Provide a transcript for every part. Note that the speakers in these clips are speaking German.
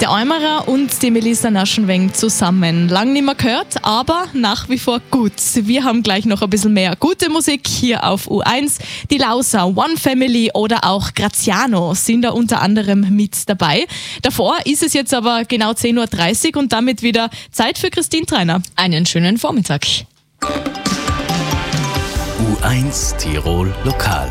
Der Eimerer und die Melissa Naschenweng zusammen. Lang nicht mehr gehört, aber nach wie vor gut. Wir haben gleich noch ein bisschen mehr gute Musik hier auf U1. Die Lauser, One Family oder auch Graziano sind da unter anderem mit dabei. Davor ist es jetzt aber genau 10.30 Uhr und damit wieder Zeit für Christine Treiner. Einen schönen Vormittag. U1 Tirol Lokal.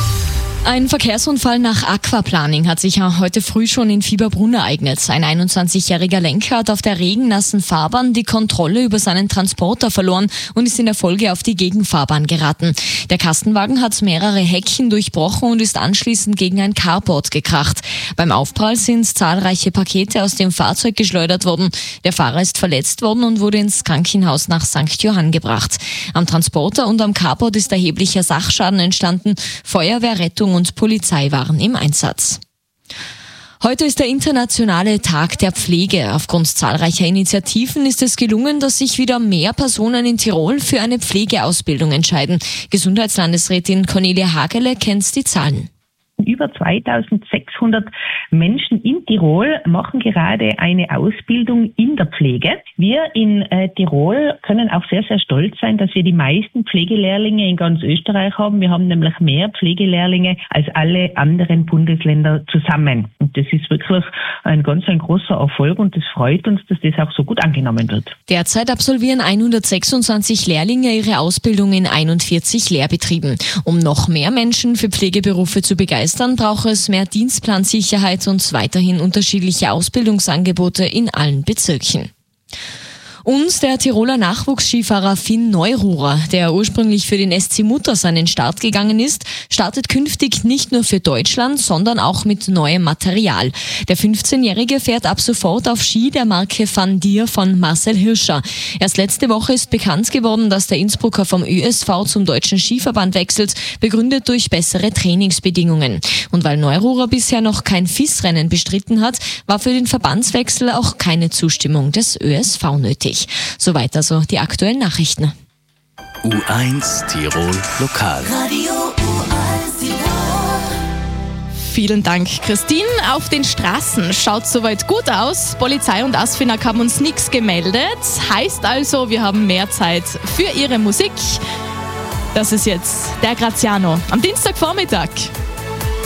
Ein Verkehrsunfall nach Aquaplaning hat sich heute früh schon in Fieberbrunn ereignet. Ein 21-jähriger Lenker hat auf der regennassen Fahrbahn die Kontrolle über seinen Transporter verloren und ist in der Folge auf die Gegenfahrbahn geraten. Der Kastenwagen hat mehrere Hecken durchbrochen und ist anschließend gegen ein Carport gekracht. Beim Aufprall sind zahlreiche Pakete aus dem Fahrzeug geschleudert worden. Der Fahrer ist verletzt worden und wurde ins Krankenhaus nach St. Johann gebracht. Am Transporter und am Carport ist erheblicher Sachschaden entstanden. Feuerwehr, Rettung und Polizei waren im Einsatz. Heute ist der internationale Tag der Pflege. Aufgrund zahlreicher Initiativen ist es gelungen, dass sich wieder mehr Personen in Tirol für eine Pflegeausbildung entscheiden. Gesundheitslandesrätin Cornelia Hagele kennt die Zahlen. Über 2600 Menschen in Tirol machen gerade eine Ausbildung in der Pflege. Wir in Tirol können auch sehr, sehr stolz sein, dass wir die meisten Pflegelehrlinge in ganz Österreich haben. Wir haben nämlich mehr Pflegelehrlinge als alle anderen Bundesländer zusammen. Und das ist wirklich ein großer Erfolg und es freut uns, dass das auch so gut angenommen wird. Derzeit absolvieren 126 Lehrlinge ihre Ausbildung in 41 Lehrbetrieben. Um noch mehr Menschen für Pflegeberufe zu begeistern, braucht es mehr Dienstplansicherheit und weiterhin unterschiedliche Ausbildungsangebote in allen Bezirken. Und der Tiroler Nachwuchsskifahrer Finn Neururer, der ursprünglich für den SC Mutters an den Start gegangen ist, startet künftig nicht nur für Deutschland, sondern auch mit neuem Material. Der 15-Jährige fährt ab sofort auf Ski der Marke Van Dier von Marcel Hirscher. Erst letzte Woche ist bekannt geworden, dass der Innsbrucker vom ÖSV zum Deutschen Skiverband wechselt, begründet durch bessere Trainingsbedingungen. Und weil Neururer bisher noch kein FIS-Rennen bestritten hat, war für den Verbandswechsel auch keine Zustimmung des ÖSV nötig. Soweit also die aktuellen Nachrichten. U1 Tirol Lokal. Radio U1 Tirol. Vielen Dank, Christine. Auf den Straßen schaut soweit gut aus. Polizei und ASFINAG haben uns nichts gemeldet. Heißt also, wir haben mehr Zeit für ihre Musik. Das ist jetzt der Graziano am Dienstagvormittag.